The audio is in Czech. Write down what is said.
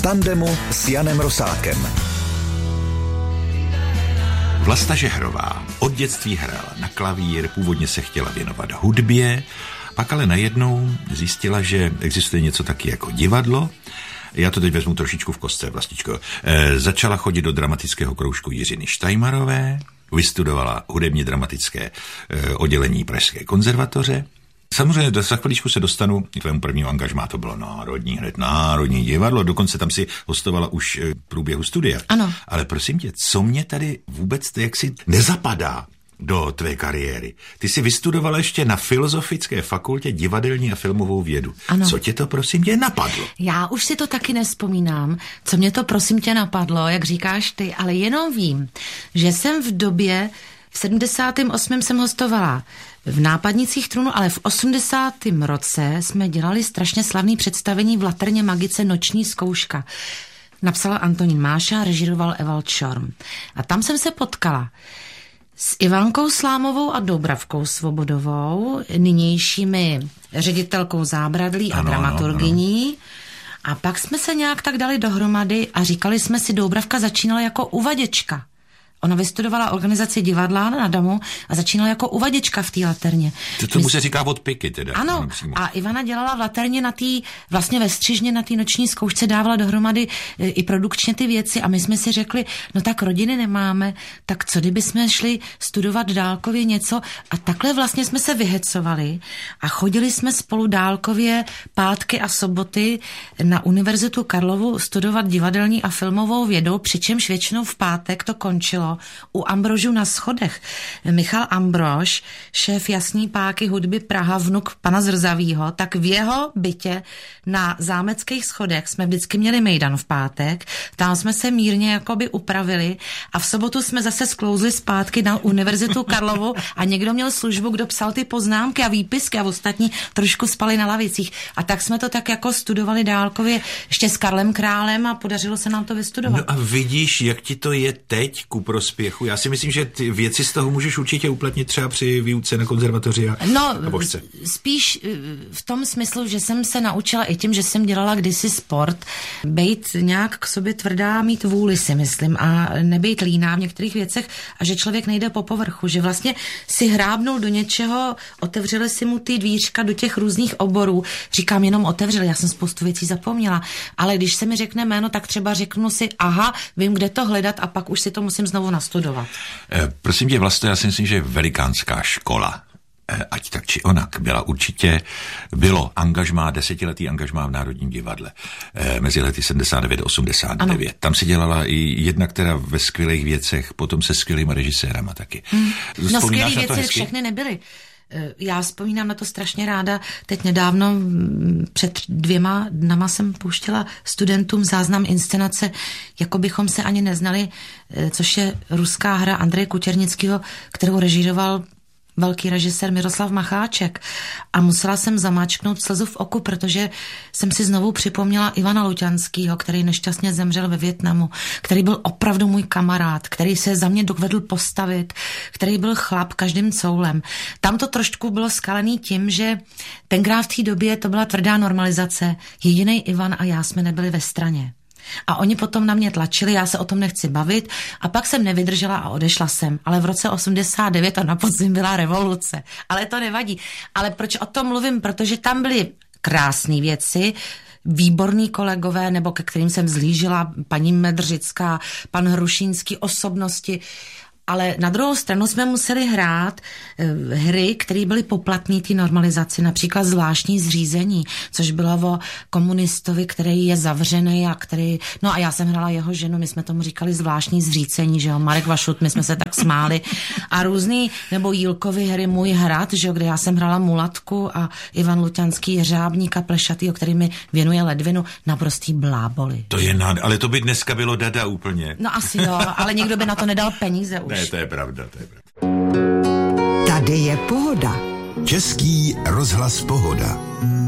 tandemu s Janem Rosákem. Vlasta Žehrová od dětství hrála na klavír, původně se chtěla věnovat hudbě, pak ale najednou zjistila, že existuje něco taky jako divadlo. Já to teď vezmu trošičku v kostce, Vlastičko. Začala chodit do dramatického kroužku Jiřiny Štajmarové, vystudovala hudebně dramatické oddělení Pražské konzervatoře. Samozřejmě za chviličku se dostanu k tvému prvnímu angažmá, to bylo Národní divadlo, dokonce tam si hostovala už v průběhu studia. Ano. Ale prosím tě, co mě tady vůbec jaksi nezapadá do tvé kariéry? Ty jsi vystudovala ještě na Filozofické fakultě divadelní a filmovou vědu. Ano. Co tě to prosím tě napadlo? Já už si to taky nevzpomínám, co mě to prosím tě napadlo, jak říkáš ty, ale jenom vím, že jsem v době, v 78. jsem hostovala v Nápadnicích trůnu, ale v 80. roce jsme dělali strašně slavný představení v Laterně Magice Noční zkouška. Napsala Antonín Máša, režíroval Evald Šorm. A tam jsem se potkala s Ivankou Slámovou a Doubravkou Svobodovou, nynějšími ředitelkou Zábradlí a dramaturgyní. A pak jsme se nějak tak dali dohromady a říkali jsme si, Doubravka začínala jako uvaděčka. Ona vystudovala organizaci divadla na Damu a začínala jako uvaděčka v té Laterně. Tomu se říká od piky teda. Ano, a Ivana dělala v Laterně vlastně ve Střižně na té noční zkoušce, dávala dohromady i produkčně ty věci a my jsme si řekli, no tak rodiny nemáme, tak co kdyby jsme šli studovat dálkově něco a takhle vlastně jsme se vyhecovali a chodili jsme spolu dálkově pátky a soboty na Univerzitu Karlovu studovat divadelní a filmovou vědu, přičemž většinou v pátek to končilo u Ambrožů na schodech. Michal Ambrož, šéf Jasný páky hudby Praha, vnuk pana Zrzavýho, tak v jeho bytě na Zámeckých schodech jsme vždycky měli mejdan v pátek, tam jsme se mírně jakoby upravili a v sobotu jsme zase sklouzli zpátky na Univerzitu Karlovu a někdo měl službu, kdo psal ty poznámky a výpisky a ostatní trošku spali na lavicích. A tak jsme to tak jako studovali dálkově ještě s Karlem Králem a podařilo se nám to vystudovat. No a vidíš, jak ti to je teď ku prospěchu. Já si myslím, že ty věci z toho můžeš určitě uplatnit třeba při výuce na konzervatoři a božce. Spíš v tom smyslu, že jsem se naučila i tím, že jsem dělala kdysi sport, bejt nějak k sobě tvrdá, mít vůli, si myslím, a nebejt líná v některých věcech a že člověk nejde po povrchu, že vlastně si hrábnul do něčeho, otevřeli si mu ty dvířka do těch různých oborů. Říkám jenom otevřeli, já jsem spoustu věcí zapomněla, ale když se mi řekne jméno, tak třeba řeknu si, aha, vím, kde to hledat a pak už si to musím znovu nastudovat. Prosím tě, Vlasto, já si myslím, že velikánská škola, ať tak či onak, bylo angažmá, 10letý angažmá v Národním divadle mezi lety 79 a 89. Ano. Tam si dělala i jedna, která ve skvělých věcech, potom se skvělýma režisérama taky. No skvělý věci všechny nebyly. Já vzpomínám na to strašně ráda. Teď nedávno, před 2 dnama jsem pouštěla studentům záznam inscenace, jako bychom se ani neznali, což je ruská hra Andreje Kutěrnického, kterou režíroval velký režisér Miroslav Macháček. A musela jsem zamáčknout slzu v oku, protože jsem si znovu připomněla Ivana Luťanskýho, který nešťastně zemřel ve Vietnamu, který byl opravdu můj kamarád, který se za mě dovedl postavit, který byl chlap každým coulem. Tam to trošku bylo skalený tím, že tenkrát v té době to byla tvrdá normalizace. Jedinej Ivan a já jsme nebyli ve straně. A oni potom na mě tlačili, já se o tom nechci bavit a pak jsem nevydržela a odešla jsem. Ale v roce 89 a na podzim byla revoluce. Ale to nevadí. Ale proč o tom mluvím? Protože tam byly krásné věci, výborní kolegové, nebo ke kterým jsem zlížila, paní Medřická, pan Hrušínský, osobnosti. Ale na druhou stranu jsme museli hrát hry, které byly poplatné té normalizaci, například Zvláštní zřízení, což bylo o komunistovi, který je zavřený a který, no a já jsem hrála jeho ženu, my jsme tomu říkali Zvláštní zřícení, že jo, Marek Vašut, my jsme se tak smáli a různý, nebo Jílkovy hry Můj hrad, že jo, kde já jsem hrála mulatku a Ivan Luťanský jeřábníka plešatýho, který mi věnuje ledvinu, naprostý bláboli. To je ale to by dneska bylo dada úplně. No asi jo, ale někdo by na to nedal peníze už. Ne, to je pravda. Tady je Pohoda. Český rozhlas Pohoda.